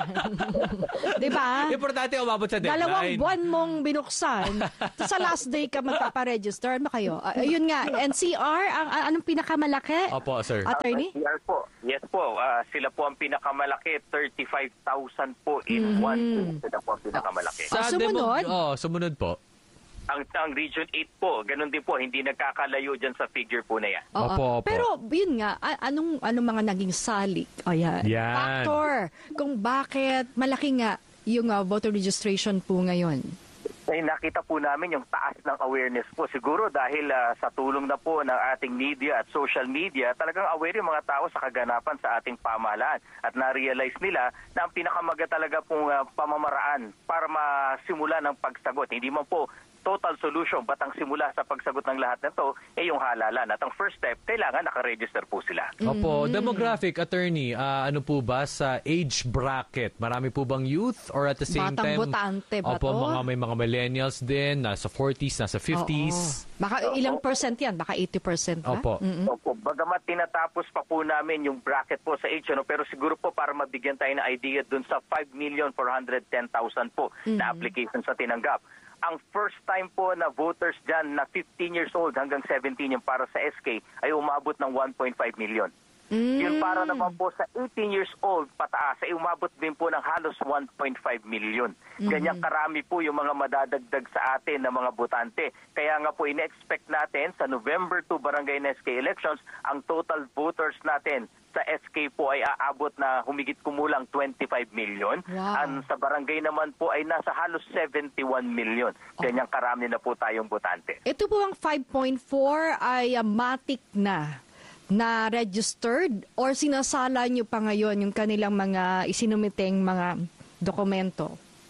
Di ba? Importante umabot sa deadline. Dalawang buwan mong binuksan. Sa last day ka magpaparegister. Ano ba kayo? Ah, ayun nga, N C R, ang, ang- anong pinakamalaki? Opo, sir. Attorney? N C R po. Yes po, ah, sila po ang pinakamalaki, thirty-five thousand po in one day. Sila po ang pinakamalaki. Ah, sumunod? Demo, oh, sumunod po. Ang, ang Region eight po, ganun din po, hindi nagkakalayo dyan sa figure po na yan. Oo. Opo, opo. Pero yun nga, a- anong anong mga naging salik? O yan. Yan. Factor kung bakit malaki nga yung ah, voter registration po ngayon. Eh, nakita po namin yung taas ng awareness po. Siguro dahil ah, sa tulong na po ng ating media at social media, talagang aware yung mga tao sa kaganapan sa ating pamahalaan. At na-realize nila na ang pinakamaga talaga pong ah, pamamaraan para masimula ng pagsagot. Hindi man po total solution, but ang simula sa pagsagot ng lahat na to ay yung halalan. At ang first step, kailangan nakaregister po sila. Opo, demographic attorney, ah, ano po ba sa age bracket? Marami po bang youth or at the same Batang time? botante ba Opo, to? mga may mga millennials din, nasa forties, nasa fifties. Oo. Baka ilang percent yan? Baka eighty percent ba? Opo. Mm-mm. Opo, bagamat tinatapos pa po namin yung bracket po sa age, ano, pero siguro po para mabigyan tayo ng idea dun sa five million four hundred ten thousand po na applications na tinanggap. Ang first time po na voters dyan na fifteen years old hanggang seventeen yung para sa S K ay umabot ng one point five million. Yun para naman po sa eighteen years old pataas ay umabot din po ng halos one point five million. Ganyang karami po yung mga madadagdag sa atin na mga botante. Kaya nga po ine-expect natin sa November two Barangay and S K elections, ang total voters natin sa S K po ay aabot na humigit kumulang twenty-five million. Wow. Ang sa barangay naman po ay nasa halos seventy-one million. Ganyang karami na po tayong botante. Ito po ang five point four ay uh, matik na na registered or sinasala nyo pa ngayon yung kanilang mga isinumiteng mga dokumento? Na,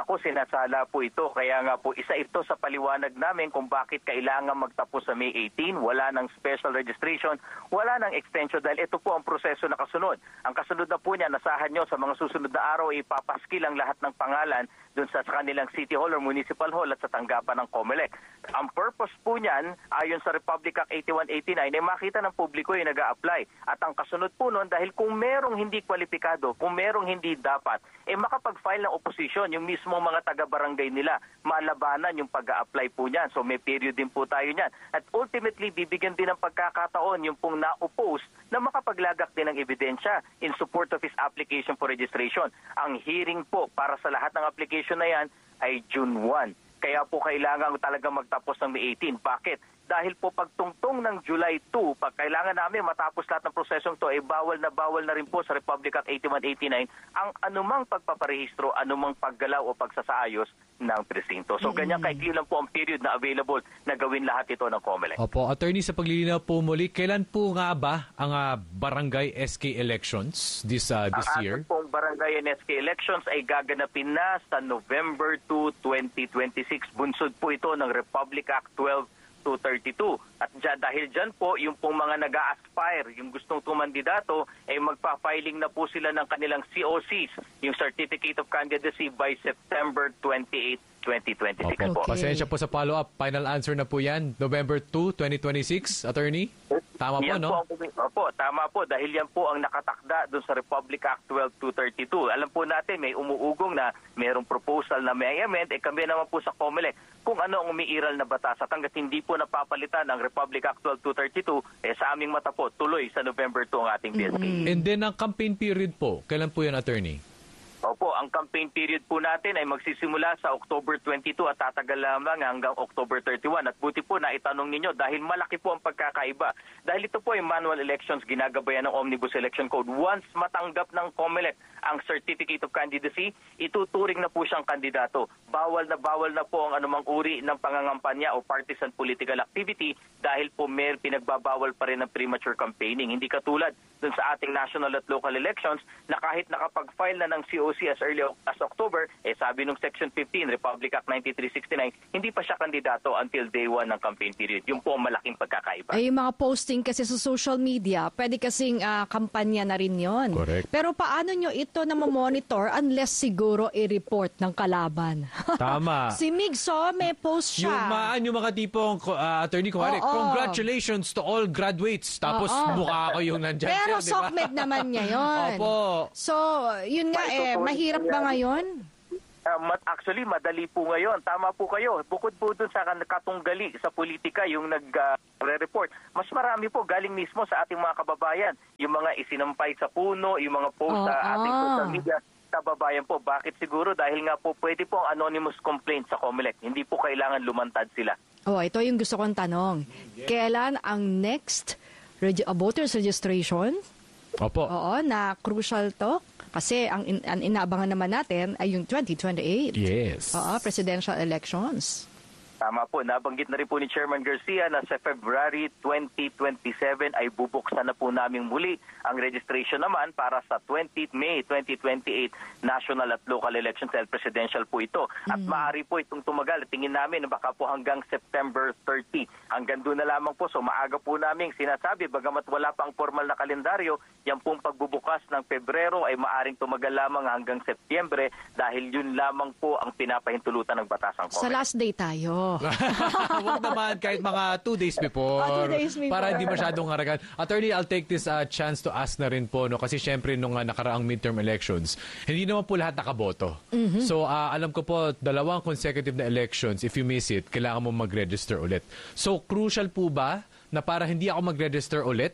Naku, sinasala po ito. Kaya nga po, isa ito sa paliwanag namin kung bakit kailangan magtapos sa May eighteen. Wala ng special registration, wala ng extension dahil ito po ang proseso na kasunod. Ang kasunod na po niya, nasahan nyo sa mga susunod na araw, ipapaskil ang lahat ng pangalan dun sa kanilang City Hall or Municipal Hall at sa tanggapan ng COMELEC. Ang purpose po niyan, ayon sa Republic Act eighty-one eighty-nine, ay makita ng publiko yung nag-a-apply. At ang kasunod po nun, dahil kung merong hindi kwalipikado, kung merong hindi dapat, eh makapag-file ng opposition, yung mismo mga taga-barangay nila, malabanan yung pag-a-apply po niyan. So may period din po tayo niyan. At ultimately, bibigyan din ng pagkakataon yung pong na-oppose na makapaglagak din ng ebidensya in support of his application for registration. Ang hearing po para sa lahat ng application na yan ay June first. Kaya po kailangan talaga magtapos ng May eighteen. Bakit? Dahil po pagtungtong ng July second, pag kailangan namin matapos lahat ng prosesong to, ay bawal na bawal na rin po sa Republic Act eighty-one eighty-nine ang anumang pagpaparehistro, anumang paggalaw o pagsasaayos ng presinto. So mm-hmm. ganyan kaikli lang po ang period na available na gawin lahat ito ng COMELEC. Opo, attorney, sa paglilinaw po muli, kailan po nga ba ang uh, barangay S K elections this uh, this ang year? Ang pong barangay and S K elections ay gaganapin na sa November second, twenty twenty-six. Bunsod po ito ng Republic Act twelve two thirty-two. At dyan, dahil dyan po, yung pong mga nag-a-aspire, yung gustong tumandidato, ay magpa-filing na po sila ng kanilang C O Cs, yung Certificate of Candidacy, by September twenty-eighth, twenty twenty-six Opo. po. Pasensya po sa follow-up. Final answer na po yan. November second, twenty twenty-six, attorney? Tama po, yan no? Po, opo, tama po. Dahil yan po ang nakatakda doon sa Republic Act twelve two thirty-two. Alam po natin, may umuugong na mayroong proposal na may amend. Eh kami naman po sa COMELEC kung ano ang umiiral na batas. At hanggat hindi po napapalitan ang Republic Act twelve two thirty-two, eh sa aming mata po, tuloy sa November second ang ating B S K. Mm-hmm. And then ang campaign period po, kailan po yan, attorney? Opo, ang campaign period po natin ay magsisimula sa October twenty-two at tatagal lamang hanggang October thirty-one. At buti po na itanong ninyo dahil malaki po ang pagkakaiba. Dahil ito po ay manual elections, ginagabayan ng Omnibus Election Code. Once matanggap ng COMELEC ang Certificate of Candidacy, ituturing na po siyang kandidato. Bawal na bawal na po ang anumang uri ng pangangampanya o partisan political activity dahil po may pinagbabawal pa rin ng premature campaigning. Hindi katulad dun sa ating national at local elections na kahit nakapag-file na ng C O C as early as October, eh sabi nung Section fifteen, Republic Act ninety-three sixty-nine, hindi pa siya kandidato until day one ng campaign period. Yung po ang malaking pagkakaiba. Ay, yung mga posting kasi sa social media, pwede kasing uh, kampanya na rin yon. Correct. Pero paano nyo ito na monitor unless siguro i-report ng kalaban? Tama. Si Migso, may post siya. Yung, maan, yung mga tipong uh, attorney, kumari, Oo. congratulations to all graduates. Tapos Oo. mukha ko yung nandyan. Pero siya, diba? SOCMED naman niya yun. Opo. So, yun nga eh, mahirap ba ngayon? Uh, actually, madali po ngayon. Tama po kayo. Bukod po dun sa katunggali sa politika, yung nag-re-report, uh, mas marami po galing mismo sa ating mga kababayan. Yung mga isinampay sa puno, yung mga post oh, sa ating oh. social media, kababayan po. Bakit siguro? Dahil nga po pwede po ang anonymous complaint sa COMELEC. Hindi po kailangan lumantad sila. Oh, ito yung gusto kong tanong. Kailan ang next reg- uh, voters registration? Opo. Oo, na crucial to. Kasi ang, in, ang inaabangan naman natin ay yung twenty twenty-eight. Yes. Oo, presidential elections. Tama po. Nabanggit na rin po ni Chairman Garcia na sa February twenty twenty-seven ay bubuksan na po namin muli ang registration naman para sa twentieth May twenty twenty-eight national at local elections dahil presidential po ito. At mm. maaari po itong tumagal. Tingin namin baka po hanggang September thirtieth. Hanggang doon na lamang po. So maaga po namin sinasabi, bagamat wala pang formal na kalendaryo, yan pong pagbubukas ng Pebrero ay maaring tumagal lamang hanggang Setyembre dahil yun lamang po ang pinapahintulutan ng batasang COMELEC. Sa last day tayo. Huwag naman kahit mga two days before. Oh, two days before. Para hindi masyadong haragan. Attorney, I'll take this uh, chance to ask na rin po, no? Kasi syempre nung uh, nakaraang midterm elections, hindi naman po lahat nakaboto. Mm-hmm. So uh, alam ko po, dalawang consecutive na elections, if you miss it, kailangan mo mag-register ulit. So crucial po ba na para hindi ako mag-register ulit,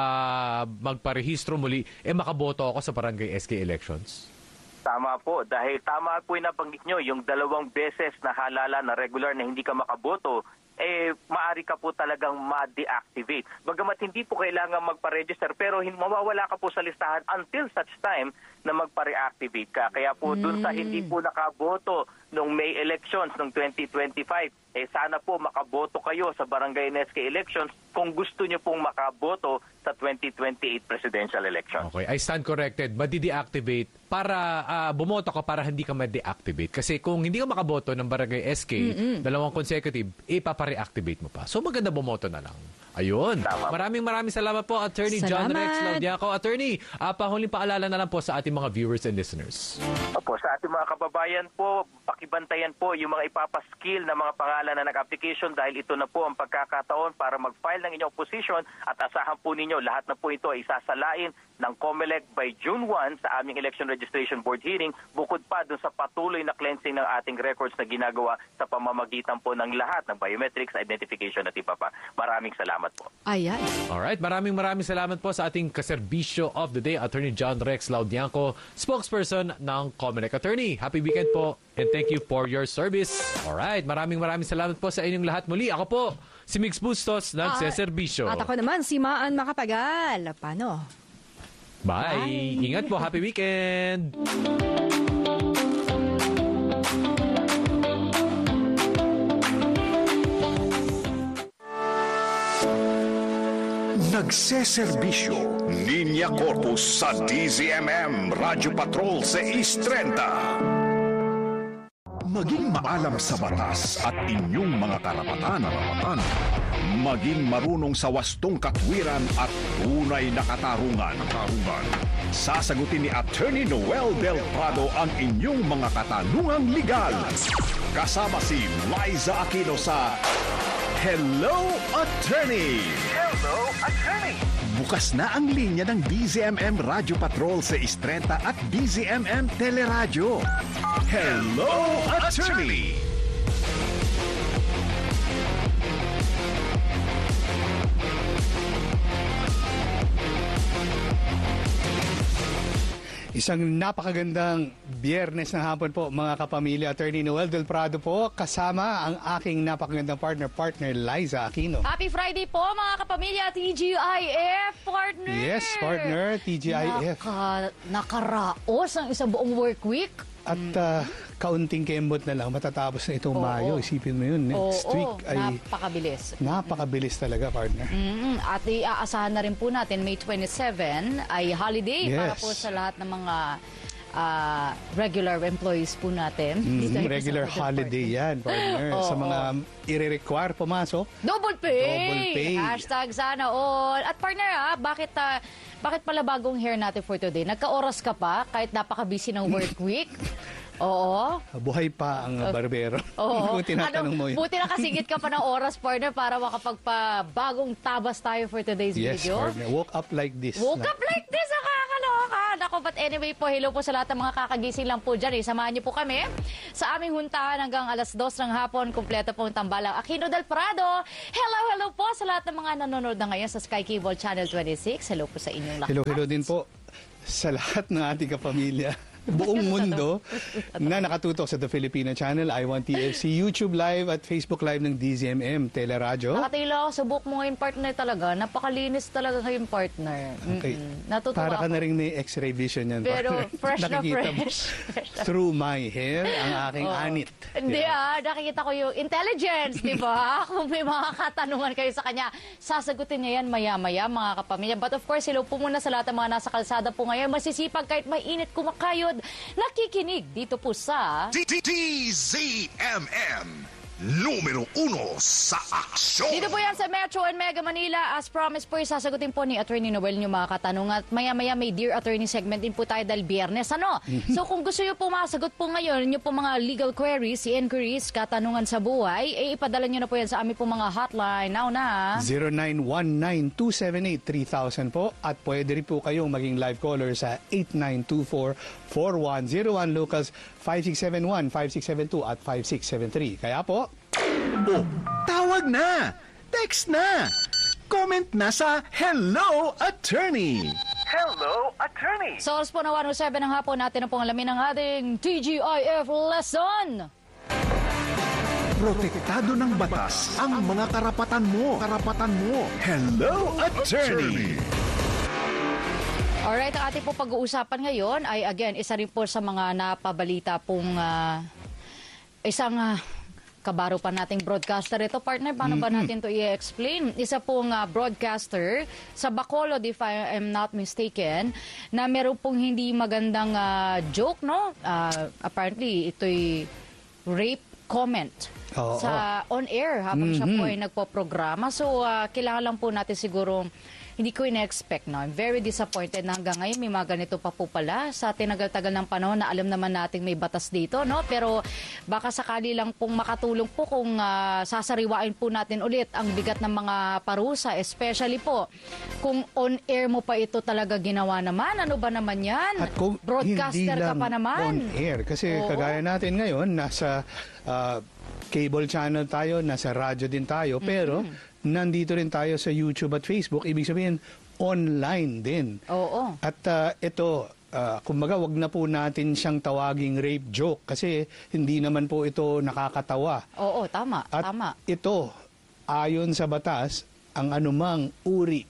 uh, magparehistro muli, eh makaboto ako sa barangay S K elections? Tama po. Dahil tama po yung nabanggit nyo, yung dalawang beses na halala na regular na hindi ka makaboto, eh maaari ka po talagang ma-deactivate. Bagamat hindi po kailangan magpa-register, pero mawawala ka po sa listahan until such time na magpa-reactivate ka. Kaya po dun sa hindi po nakaboto nung May elections nung twenty twenty-five, eh sana po makaboto kayo sa barangay and S K elections kung gusto nyo pong makaboto sa twenty twenty-eight presidential election. Okay, I stand corrected. Madi-deactivate para uh, bumoto ka para hindi ka ma-deactivate. Kasi kung hindi ka makaboto ng Barangay S K, Mm-mm. dalawang consecutive, ipapa-reactivate mo pa. So maganda bumoto na lang. Ayun. Tama. Maraming maraming salamat po, Attorney John Salamat. Rex Laudiaco. Attorney, uh, pahuling paalala na lang po sa ating mga viewers and listeners. Opo, sa ating mga kababayan po, pakibantayan po yung mga ipapaskill na mga pangalan na nag-application dahil ito na po ang pagkakataon para mag-file ng inyong position at asahan po ninyo lahat na po ito ay isasalain ng COMELEC by June first sa aming Election Registration Board hearing, bukod pa dun sa patuloy na cleansing ng ating records na ginagawa sa pamamagitan po ng lahat ng biometrics, identification at iba pa. Maraming salamat po. Ayan. Alright, maraming maraming salamat po sa ating kaserbisyo of the day, Attorney John Rex Laudiaco, spokesperson ng COMELEC. Attorney, happy weekend po and thank you for your service. Alright, maraming maraming salamat po sa inyong lahat muli. Ako po, si Mix Bustos ng Ah, Seserbisyo. At ako naman, si Maan Makapagal. Paano? Bye. Bye. Ingat po. Happy weekend. Nagseserbisyo, Linya Corpus sa D Z M M Radyo Patrol sa East thirty. Maging maalam sa batas at inyong mga karapatan, karapatan. Maging marunong sa wastong katwiran at tunay na katarungan. katarungan. Sasagutin ni Attorney Noel Del Prado ang inyong mga katanungang legal. Kasama si Liza Aquino sa Hello, Attorney! Hello, Attorney! Bukas na ang linya ng D Z M M Radyo Patrol sa East thirty at D Z M M Teleradyo. Hello, Attorney! Isang napakagandang biyernes ng hapon po mga kapamilya. Attorney Noel Del Prado po, kasama ang aking napakagandang partner, partner Liza Aquino. Happy Friday po mga kapamilya, T G I F, partner! Yes, partner, T G I F. Naka, nakaraos ang isang buong work week. At uh, kaunting kembot na lang, matatapos na itong Oo. Mayo. Isipin mo yun, next Oo, week ay napakabilis. napakabilis talaga, partner. Mm-hmm. At iaasahan na rin po natin, May twenty-seven ay holiday Yes. para po sa lahat ng mga uh, regular employees po natin. Mm, Dito ay regular sa holiday yan, partner. Oo, sa mga oo. i-require pumasok. Double pay! Double pay. Hashtag sana all. At partner ha, bakit, uh, bakit pala bagong hair natin for today? Nagka-oras ka pa kahit napaka-busy ng work week? Oo. Buhay pa ang barbero. Oo. Kung tinatanong Ano, mo yun. buti nakasingit ka pa ng oras, partner, para makapagpa-bagong tabas tayo for today's Yes, video. partner. Woke up like this. Woke up like this, nakakaloka. Nako, but anyway po, hello po sa lahat ng mga kakagising lang po dyan. Eh. Samahan niyo po kami sa aming huntahan hanggang alas dos ng hapon. Kompleto po ang tambalang Aquino Del Prado. Hello, hello po sa lahat ng mga nanonood na ngayon sa Sky Cable Channel twenty-six. Hello po sa inyong lahat. Hello, hello din po sa lahat ng ating kapamilya. Buong mundo na nakatutok sa The Filipino Channel, I one T F C, YouTube Live at Facebook Live ng D Z M M, Teleradyo. Nakatila ako sa book mo ngayon, partner, talaga. Napakalinis talaga ngayon, partner. Okay. Mm-mm. Natutuwa Para ka ako. na rin may x-ray vision yan, Pero partner. fresh na Nakikita mo fresh. through my hair ang aking Oo. anit. Hindi Yeah. ah, nakikita ko yung intelligence, di ba? Kung may mga katanungan kayo sa kanya, sasagutin niya yan maya-maya, mga kapamilya. But of course, hello po muna sa lahat ng mga nasa kalsada po ngayon. Masisipag kahit mainit kumakayod, nakikinig dito po sa D Z M M, numero uno sa aksyon. Dito po yan sa Metro and Mega Manila. As promised po, sasagutin po ni Attorney Noel yung mga katanungan. At maya-maya may Dear Attorney segment din po tayo dahil biyernes. Ano? So kung gusto nyo po masagot po ngayon, yung po mga legal queries, inquiries, katanungan sa buhay, eh ipadala nyo na po yan sa aming po mga hotline. Now na. zero nine one nine two seven eight three thousand po. At pwede rin po kayong maging live caller sa eight nine two four four one zero one, locals five six seven one five six seven two at five six seven three. Kaya po, Oh, tawag na! Text na! Comment na sa Hello, Attorney! Hello, Attorney! Sa oras po na one oh seven ng hapon, natin na pong alamin ang ating T G I F lesson. Protektado ng batas ang mga karapatan mo. Karapatan mo. Hello, Attorney! Alright, ang ating po pag-uusapan ngayon ay again, isa rin po sa mga napabalita pong uh, isang uh, kabaro pa nating broadcaster ito, partner. Paano ba natin to i-explain? Isa pong uh, broadcaster sa Bacolod, if I am not mistaken, na meron pong hindi magandang uh, joke, no? Uh, apparently, ito'y rape comment Oo. sa on-air habang siya po ay nagpo-programa. So, uh, kailangan lang po natin siguro, hindi ko ina-expect, no? I'm very disappointed na hanggang ngayon may mga ganito pa po pala sa tinagal-tagal ng panahon na alam naman nating may batas dito, no? Pero baka sakali lang pong makatulong po kung uh, sasariwain po natin ulit ang bigat ng mga parusa, especially po kung on-air mo pa ito talaga ginawa naman. Ano ba naman yan? At kung broadcaster hindi ka lang pa naman. on-air. Kasi Oo. kagaya natin ngayon, nasa uh, cable channel tayo, nasa radyo din tayo, pero nandito rin tayo sa YouTube at Facebook. Ibig sabihin, online din. Oo. At uh, ito, uh, kumbaga, wag na po natin siyang tawaging rape joke kasi hindi naman po ito nakakatawa. Oo, tama. At tama. ito, ayon sa batas, ang anumang uri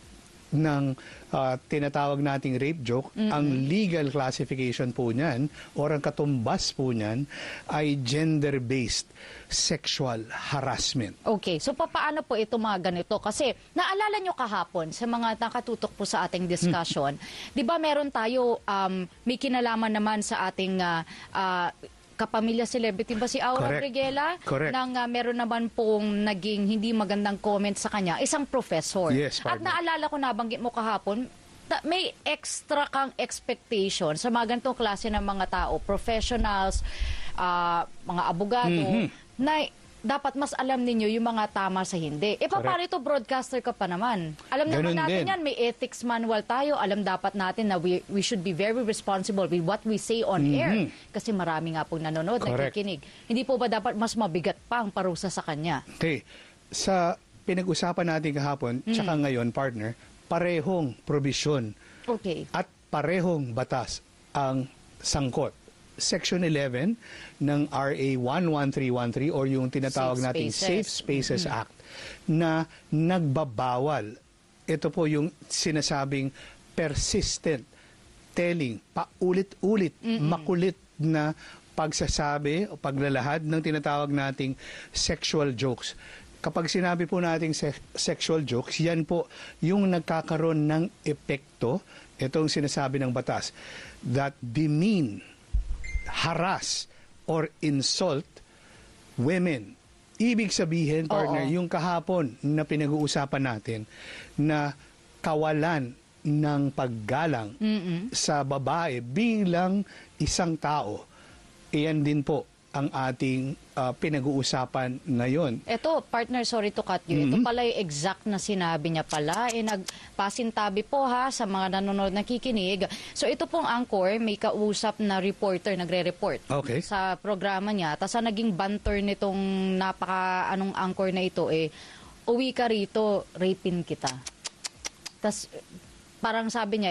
ng uh, tinatawag nating rape joke, Mm-mm. ang legal classification po niyan or ang katumbas po niyan ay gender-based sexual harassment. Okay, so papaano po ito mga ganito? Kasi naalala nyo kahapon sa mga nakatutok po sa ating discussion, di ba meron tayo, um, may kinalaman naman sa ating uh, uh, kapamilya celebrity ba si Aura Correct. Briguela? Correct. Nang uh, meron naman pong naging hindi magandang comment sa kanya, isang professor. Yes, At partner. naalala ko, nabanggit mo kahapon, ta- may extra kang expectation sa mga ganitong klase ng mga tao, professionals, uh, mga abogado, Mhm. na dapat mas alam ninyo yung mga tama sa hindi. E paano ito, broadcaster ka pa naman? Alam naman Ganun natin din. yan, may ethics manual tayo. Alam dapat natin na we, we should be very responsible with what we say on Mhm. air. Kasi marami nga pong nanonood, Correct. nakikinig. Hindi po ba dapat mas mabigat pa ang parusa sa kanya? Okay. Sa pinag-usapan natin kahapon, Mm. tsaka ngayon, partner, parehong probisyon Okay. at parehong batas ang sangkot. Section eleven ng R A one one three one three or yung tinatawag Safe nating Spaces. Safe Spaces Mhm. Act na nagbabawal. Ito po yung sinasabing persistent telling, paulit-ulit, makulit na pagsasabi o paglalahad ng tinatawag nating sexual jokes. Kapag sinabi po nating se- sexual jokes, yan po yung nagkakaroon ng epekto, itong sinasabi ng batas, that demean, harass, or insult women. Ibig sabihin, partner, Oo. yung kahapon na pinag-uusapan natin na kawalan ng paggalang Mm-mm. sa babae bilang isang tao, iyan din po ang ating uh, pinag-uusapan ngayon. Ito, partner, sorry to cut you. Ito Mhm. pala yung exact na sinabi niya pala. Eh, nagpasintabi po ha sa mga nanonood nakikinig. So ito pong anchor, may kausap na reporter, nagre-report Okay. sa programa niya. Tapos ang naging banter nitong napaka anong anchor na ito eh, uwi ka rito, rapin kita. Tapos parang sabi niya,